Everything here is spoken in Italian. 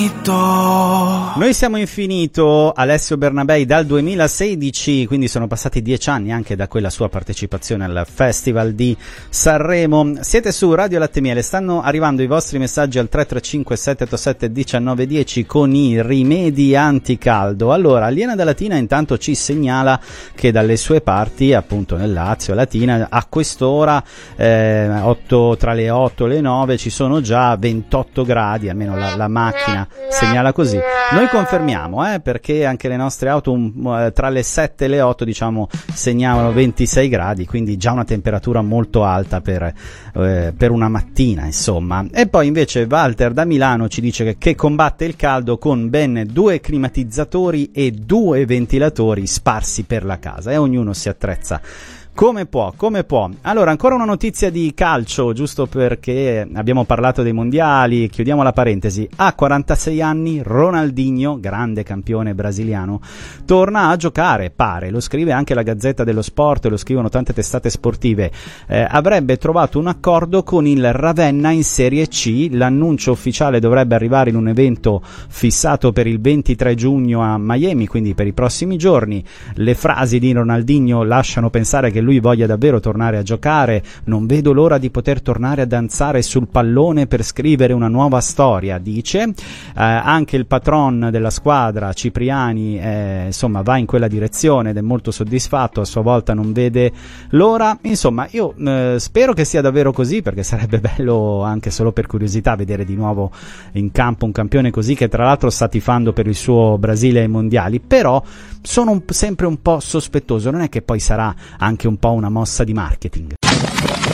Noi siamo Infinito, Alessio Bernabei dal 2016, quindi sono passati 10 anni anche da quella sua partecipazione al Festival di Sanremo. Siete su Radio Latte Miele, stanno arrivando i vostri messaggi al 335 787 1910 con i rimedi anticaldo. Allora, Liena da Latina intanto ci segnala che dalle sue parti, appunto nel Lazio, Latina, a quest'ora tra le 8 e le 9 ci sono già 28 gradi, almeno la macchina segnala così. Noi confermiamo, perché anche le nostre auto tra le 7 e le 8 diciamo segnalano 26 gradi, quindi già una temperatura molto alta per una mattina, insomma. E poi invece Walter da Milano ci dice che combatte il caldo con ben 2 climatizzatori e 2 ventilatori sparsi per la casa, e ognuno si attrezza come può. Allora, ancora una notizia di calcio, giusto perché abbiamo parlato dei mondiali, chiudiamo la parentesi. A 46 anni Ronaldinho, grande campione brasiliano, torna a giocare, pare, lo scrive anche la Gazzetta dello Sport, lo scrivono tante testate sportive. Avrebbe trovato un accordo con il Ravenna in Serie C, l'annuncio ufficiale dovrebbe arrivare in un evento fissato per il 23 giugno a Miami, quindi per i prossimi giorni. Le frasi di Ronaldinho lasciano pensare che lui voglia davvero tornare a giocare. Non vedo l'ora di poter tornare a danzare sul pallone per scrivere una nuova storia, dice. Anche il patron della squadra, Cipriani, insomma va in quella direzione ed è molto soddisfatto, a sua volta non vede l'ora. Insomma, io spero che sia davvero così, perché sarebbe bello anche solo per curiosità vedere di nuovo in campo un campione così, che tra l'altro sta tifando per il suo Brasile ai mondiali. Però sono sempre un po' sospettoso, non è che poi sarà anche un po' una mossa di marketing?